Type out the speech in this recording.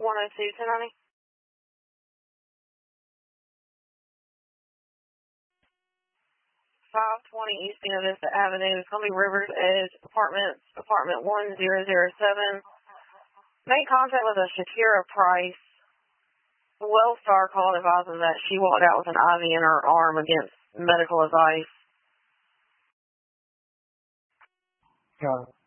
102, 1090. 520 East Buena Vista Avenue, it's going to be Rivers Edge Apartments, apartment 1007. Made contact with a Shakira Price. Wellstar called advising that she walked out with an IV in her arm against medical advice. Got it.